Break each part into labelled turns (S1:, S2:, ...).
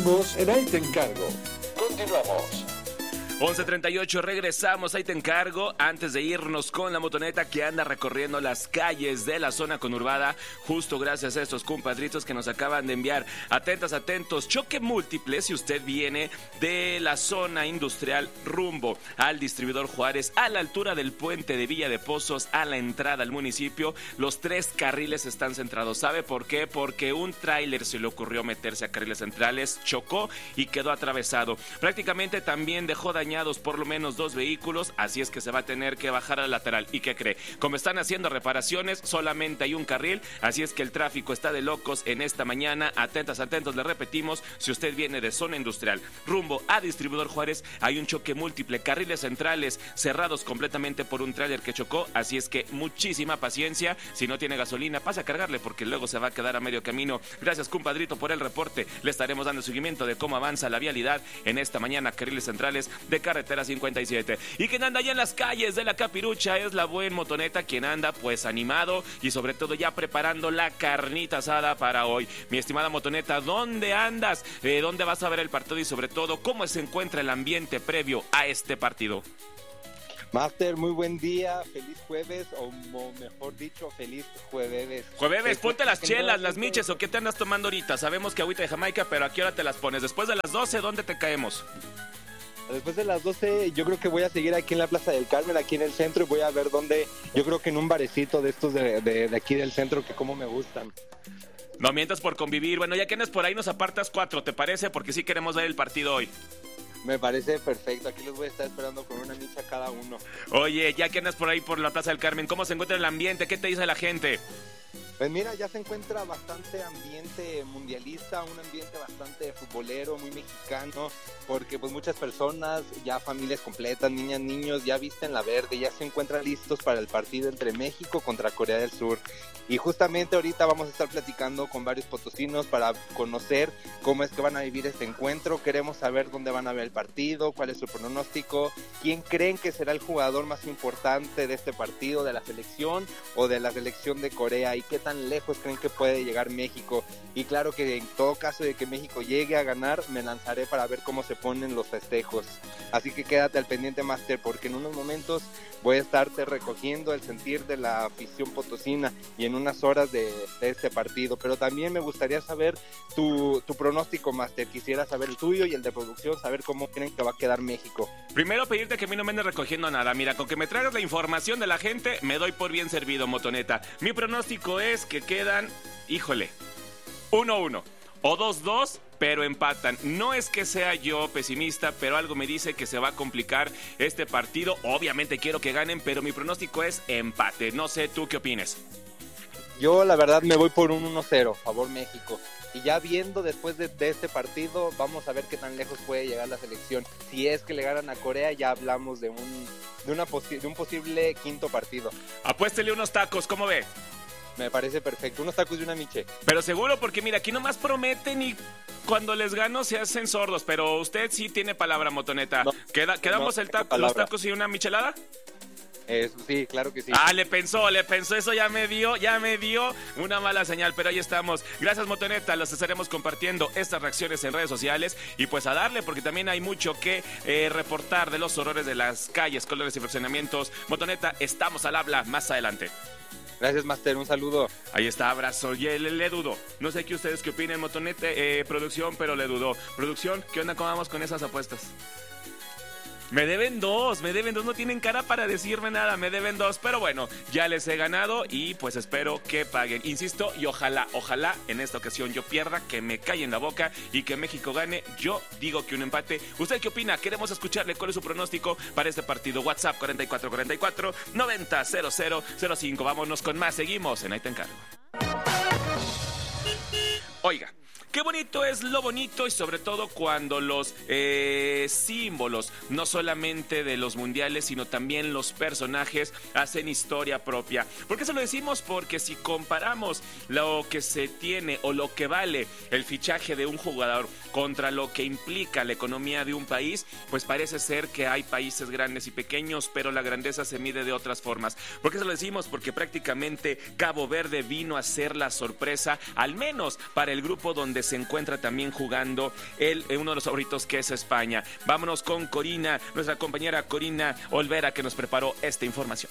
S1: Seguimos en Ahí Te Encargo. Continuamos.
S2: 11:38, regresamos, ahí te encargo, antes de irnos con la motoneta que anda recorriendo las calles de la zona conurbada, justo gracias a estos compadritos que nos acaban de enviar. Atentos, choque múltiple si usted viene de la zona industrial rumbo al distribuidor Juárez, a la altura del puente de Villa de Pozos, a la entrada al municipio, los 3 carriles están centrados. ¿Sabe por qué? Porque un tráiler se le ocurrió meterse a carriles centrales, chocó y quedó atravesado. Prácticamente también dejó dañados por lo menos 2 vehículos, así es que se va a tener que bajar al lateral. ¿Y qué cree? Como están haciendo reparaciones, solamente hay un carril, así es que el tráfico está de locos en esta mañana. Atentos, le repetimos, si usted viene de zona industrial rumbo a distribuidor Juárez, hay un choque múltiple, carriles centrales cerrados completamente por un tráiler que chocó, así es que muchísima paciencia. Si no tiene gasolina, pasa a cargarle porque luego se va a quedar a medio camino. Gracias, compadrito, por el reporte. Le estaremos dando seguimiento de cómo avanza la vialidad en esta mañana, carriles centrales de carretera 57. Y quien anda allá en las calles de la Capirucha es la buen motoneta, quien anda pues animado y sobre todo ya preparando la carnita asada para hoy. Mi estimada motoneta, ¿dónde andas? ¿Dónde vas a ver el partido? Y sobre todo, ¿cómo se encuentra el ambiente previo a este partido?
S3: Master, muy buen día, feliz jueves, o mejor dicho, feliz jueves.
S2: Jueves, ponte las chelas, las miches, ¿o qué te andas tomando ahorita? Sabemos que agüita de Jamaica, pero ¿a qué hora te las pones? Después de las 12, ¿dónde te caemos?
S3: Después de las 12 yo creo que voy a seguir aquí en la Plaza del Carmen, aquí en el centro, y voy a ver dónde, yo creo que en un barecito de estos de aquí del centro, que como me gustan.
S2: No mientas por convivir. Bueno, ya que andas por ahí nos apartas 4, ¿te parece? Porque sí queremos ver el partido hoy.
S3: Me parece perfecto, aquí los voy a estar esperando con una micha cada uno.
S2: Oye, ya que andas por ahí por la Plaza del Carmen, ¿cómo se encuentra el ambiente? ¿Qué te dice la gente?
S3: Pues mira, ya se encuentra bastante ambiente mundialista, un ambiente bastante futbolero, muy mexicano, porque pues muchas personas, ya familias completas, niñas, niños, ya visten la verde, ya se encuentran listos para el partido entre México contra Corea del Sur. Y justamente ahorita vamos a estar platicando con varios potosinos para conocer cómo es que van a vivir este encuentro. Queremos saber dónde van a ver el partido, cuál es su pronóstico, quién creen que será el jugador más importante de este partido, de la selección o de la selección de Corea, y qué tan lejos creen que puede llegar México. Y claro que en todo caso de que México llegue a ganar, me lanzaré para ver cómo se ponen los festejos. Así que quédate al pendiente, Master, porque en unos momentos voy a estarte recogiendo el sentir de la afición potosina y en unas horas de este partido. Pero también me gustaría saber tu pronóstico, Master. Quisiera saber el tuyo y el de producción, saber cómo creen que va a quedar México.
S2: Primero pedirte que a mí no me andes recogiendo nada. Mira, con que me traigas la información de la gente, me doy por bien servido, motoneta. Mi pronóstico es que quedan, 1-1 o 2-2, pero empatan. No es que sea yo pesimista, pero algo me dice que se va a complicar este partido. Obviamente quiero que ganen, pero mi pronóstico es empate. No sé, ¿tú qué opines?
S3: Yo la verdad me voy por un 1-0, favor México. Y ya viendo después de este partido, vamos a ver qué tan lejos puede llegar la selección. Si es que le ganan a Corea, ya hablamos de un posible quinto partido.
S2: Apuéstele unos tacos, ¿cómo ve?
S3: Me parece perfecto, unos tacos y una miche.
S2: Pero seguro, porque mira, aquí nomás prometen y cuando les gano se hacen sordos. Pero usted sí tiene palabra, motoneta.
S3: No,
S2: ¿Quedamos
S3: no,
S2: los tacos y una michelada?
S3: Sí, claro que sí.
S2: Le pensó, eso ya me dio una mala señal, pero ahí estamos. Gracias, motoneta, los estaremos compartiendo estas reacciones en redes sociales y pues a darle, porque también hay mucho que reportar de los horrores de las calles, colores y fraccionamientos. Motoneta, estamos al habla más adelante.
S3: Gracias, Master, un saludo.
S2: Ahí está, abrazo. Y le dudo. No sé qué ustedes qué opinen, motoneta, producción, pero le dudó. Producción, ¿qué onda? ¿Cómo vamos con esas apuestas? Me deben dos, no tienen cara para decirme nada, me deben 2, pero bueno, ya les he ganado y pues espero que paguen, insisto, y ojalá en esta ocasión yo pierda, que me calle en la boca y que México gane. Yo digo que un empate. ¿Usted qué opina? Queremos escucharle cuál es su pronóstico para este partido. WhatsApp 4444-900005. Vámonos con más, seguimos en Ahí Te Encargo. Oiga, qué bonito es lo bonito y sobre todo cuando los símbolos, no solamente de los mundiales, sino también los personajes, hacen historia propia. ¿Por qué se lo decimos? Porque si comparamos lo que se tiene o lo que vale el fichaje de un jugador contra lo que implica la economía de un país, pues parece ser que hay países grandes y pequeños, pero la grandeza se mide de otras formas. ¿Por qué se lo decimos? Porque prácticamente Cabo Verde vino a ser la sorpresa, al menos para el grupo donde se encuentra también jugando uno de los favoritos, que es España. Vámonos con Corina, nuestra compañera Corina Olvera, que nos preparó esta información.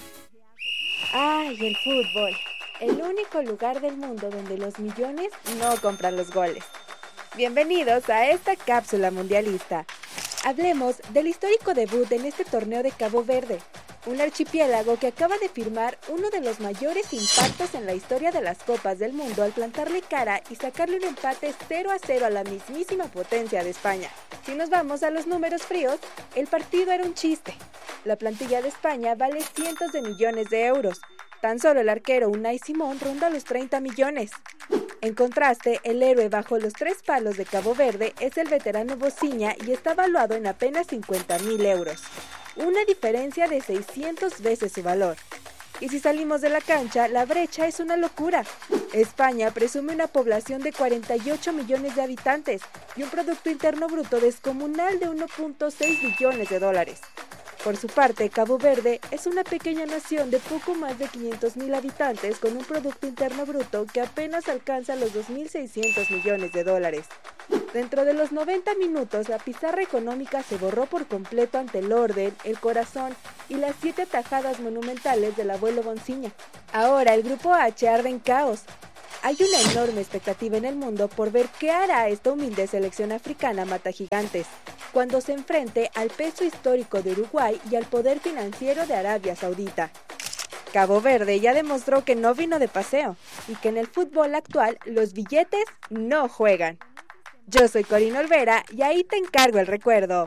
S4: ¡Ay, el fútbol! El único lugar del mundo donde los millones no compran los goles. Bienvenidos a esta cápsula mundialista. Hablemos del histórico debut en este torneo de Cabo Verde, un archipiélago que acaba de firmar uno de los mayores impactos en la historia de las Copas del Mundo al plantarle cara y sacarle un empate 0-0 a la mismísima potencia de España. Si nos vamos a los números fríos, el partido era un chiste. La plantilla de España vale cientos de millones de euros. Tan solo el arquero Unai Simón ronda los 30 millones. En contraste, el héroe bajo los 3 palos de Cabo Verde es el veterano Bociña y está valuado en apenas 50.000 euros. Una diferencia de 600 veces su valor. Y si salimos de la cancha, la brecha es una locura. España presume una población de 48 millones de habitantes y un Producto Interno Bruto descomunal de 1.6 billones de dólares. Por su parte, Cabo Verde es una pequeña nación de poco más de 500.000 habitantes con un Producto Interno Bruto que apenas alcanza los 2.600 millones de dólares. Dentro de los 90 minutos, la pizarra económica se borró por completo ante el orden, el corazón y las 7 atajadas monumentales del abuelo Bociña. Ahora el Grupo H arde en caos. Hay una enorme expectativa en el mundo por ver qué hará esta humilde selección africana matagigantes cuando se enfrente al peso histórico de Uruguay y al poder financiero de Arabia Saudita. Cabo Verde ya demostró que no vino de paseo y que en el fútbol actual los billetes no juegan. Yo soy Corina Olvera y ahí te encargo el recuerdo.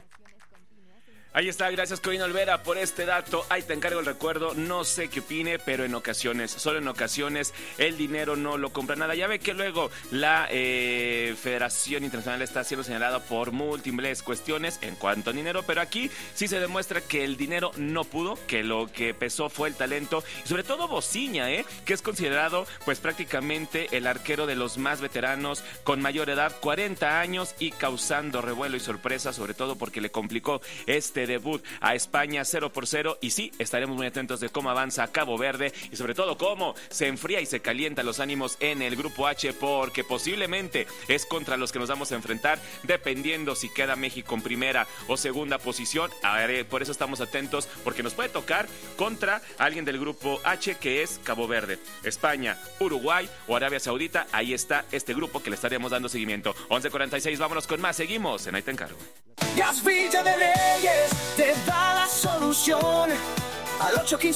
S2: Ahí está, gracias Corina Olvera por este dato. Ahí te encargo el recuerdo. No sé qué opine, pero en ocasiones, solo en ocasiones, el dinero no lo compra nada. Ya ve que luego la Federación Internacional está siendo señalada por múltiples cuestiones en cuanto a dinero, pero aquí sí se demuestra que el dinero no pudo, que lo que pesó fue el talento, y sobre todo Bociña, que es considerado pues prácticamente el arquero de los más veteranos, con mayor edad, 40 años, y causando revuelo y sorpresa, sobre todo porque le complicó este debut a España 0-0, y sí, estaremos muy atentos de cómo avanza Cabo Verde y sobre todo cómo se enfría y se calientan los ánimos en el Grupo H, porque posiblemente es contra los que nos vamos a enfrentar, dependiendo si queda México en primera o segunda posición. Por eso estamos atentos, porque nos puede tocar contra alguien del Grupo H, que es Cabo Verde, España, Uruguay o Arabia Saudita. Ahí está este grupo que le estaremos dando seguimiento. 11:46, vámonos con más, seguimos en Ahí te encargo.
S5: Gas Villa de Reyes te da la solución. Al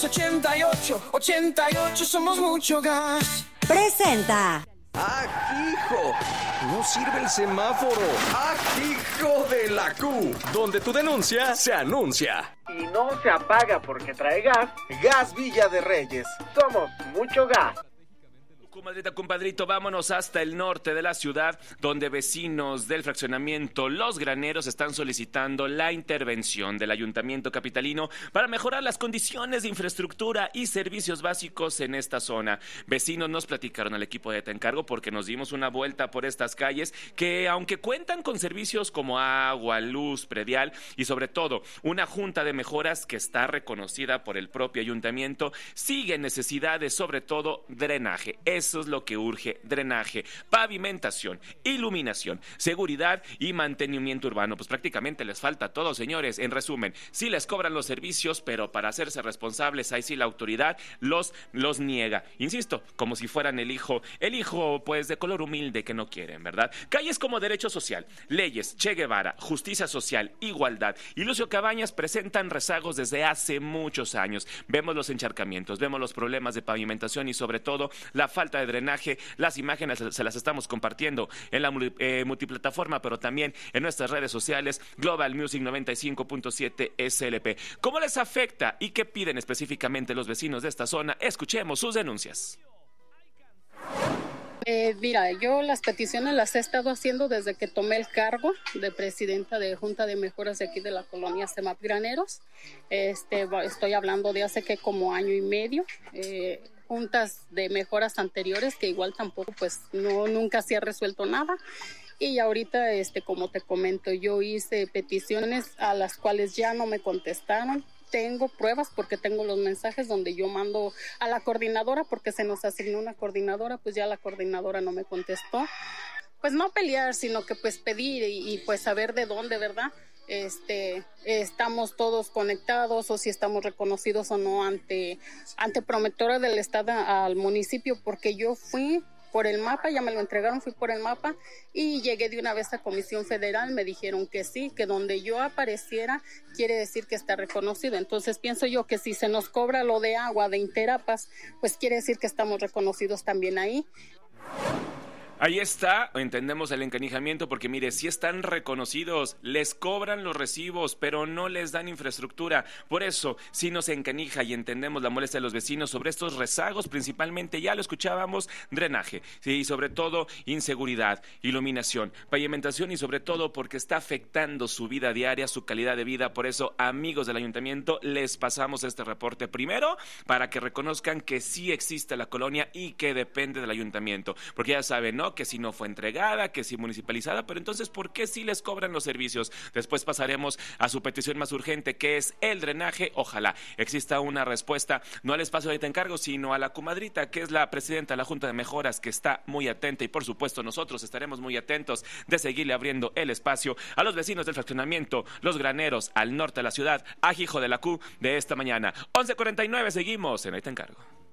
S5: 815-88-88 somos mucho gas.
S6: Presenta.
S7: ¡Ah, hijo! No sirve el semáforo. ¡Ah, hijo de la Q! Donde tu denuncia se anuncia.
S8: Y no se apaga porque trae gas. Gas Villa de Reyes. Somos mucho gas.
S2: Comadrita, compadrito, vámonos hasta el norte de la ciudad, donde vecinos del fraccionamiento Los Graneros están solicitando la intervención del ayuntamiento capitalino para mejorar las condiciones de infraestructura y servicios básicos en esta zona. Vecinos nos platicaron al equipo de Te Encargo, porque nos dimos una vuelta por estas calles que, aunque cuentan con servicios como agua, luz, predial y sobre todo una junta de mejoras que está reconocida por el propio ayuntamiento, siguen necesidades, sobre todo drenaje. Eso es lo que urge: drenaje, pavimentación, iluminación, seguridad y mantenimiento urbano. Pues prácticamente les falta todo, señores. En resumen, sí les cobran los servicios, pero para hacerse responsables, ahí sí la autoridad los niega. Insisto, como si fueran el hijo pues de color humilde que no quieren, ¿verdad? Calles como Derecho Social, Leyes, Che Guevara, Justicia Social, Igualdad y Lucio Cabañas presentan rezagos desde hace muchos años. Vemos los encharcamientos, vemos los problemas de pavimentación y sobre todo la falta de drenaje. Las imágenes se las estamos compartiendo en la multiplataforma, pero también en nuestras redes sociales, Global Music 95.7 SLP. ¿Cómo les afecta y qué piden específicamente los vecinos de esta zona? Escuchemos sus denuncias.
S9: Mira, yo las peticiones las he estado haciendo desde que tomé el cargo de presidenta de Junta de Mejoras de aquí de la colonia CEMAP Graneros. Estoy hablando de hace como año y medio. Juntas de mejoras anteriores que igual tampoco, pues nunca se ha resuelto nada. Y ahorita, como te comento, yo hice peticiones a las cuales ya no me contestaron. Tengo pruebas porque tengo los mensajes donde yo mando a la coordinadora, porque se nos asignó una coordinadora, pues ya la coordinadora no me contestó. pues no pelear, sino que pues pedir y pues saber de dónde, ¿verdad? Estamos todos conectados o si estamos reconocidos o no ante promotora del estado al municipio, porque yo fui por el mapa, ya me lo entregaron, fui por el mapa y llegué de una vez a Comisión Federal, me dijeron que sí, que donde yo apareciera quiere decir que está reconocido. Entonces pienso yo que si se nos cobra lo de agua de Interapas, pues quiere decir que estamos reconocidos también ahí.
S2: Ahí está, entendemos el encanijamiento porque mire, si están reconocidos, les cobran los recibos, pero no les dan infraestructura. Por eso, si nos encanija y entendemos la molestia de los vecinos sobre estos rezagos, principalmente, ya lo escuchábamos, drenaje, sí, y sobre todo inseguridad, iluminación, pavimentación y sobre todo porque está afectando su vida diaria, su calidad de vida. Por eso, amigos del ayuntamiento, les pasamos este reporte primero para que reconozcan que sí existe la colonia y que depende del ayuntamiento, porque ya saben, ¿no?, que si no fue entregada, que si municipalizada, pero entonces, ¿por qué sí les cobran los servicios? Después pasaremos a su petición más urgente, que es el drenaje. Ojalá exista una respuesta, no al espacio de Ahí Te Encargo, sino a la comadrita, que es la presidenta de la Junta de Mejoras, que está muy atenta, y por supuesto nosotros estaremos muy atentos de seguirle abriendo el espacio a los vecinos del fraccionamiento Los Graneros, al norte de la ciudad, a Hijo de la Q, de esta mañana. 11:49, seguimos en Ahí Te Encargo.